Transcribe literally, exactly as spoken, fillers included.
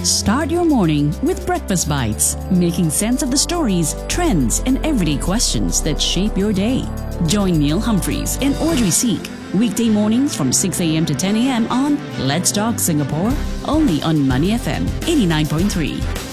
Start your morning with Breakfast Bites, making sense of the stories, trends, and everyday questions that shape your day. Join Neil Humphreys and Audrey Seek weekday mornings from six a.m. to ten a.m. on Let's Talk Singapore, only on Money F M eighty-nine point three.